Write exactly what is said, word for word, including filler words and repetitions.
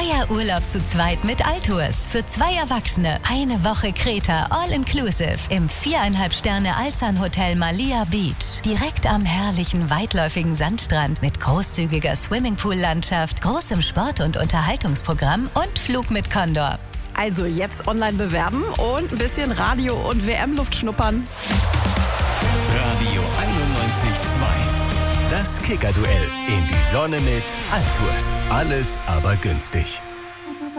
Neuer Urlaub zu zweit mit Altours. Für zwei Erwachsene. Eine Woche Kreta, all inclusive. Im viereinhalb Sterne Alsan Hotel Malia Beach. Direkt am herrlichen, weitläufigen Sandstrand mit großzügiger Swimmingpool-Landschaft, großem Sport- und Unterhaltungsprogramm und Flug mit Condor. Also jetzt online bewerben und ein bisschen Radio- und W M-Luft schnuppern. Radio einundneunzig Komma zwei. Das Kicker-Duell. In die Sonne mit Altours. Alles aber günstig.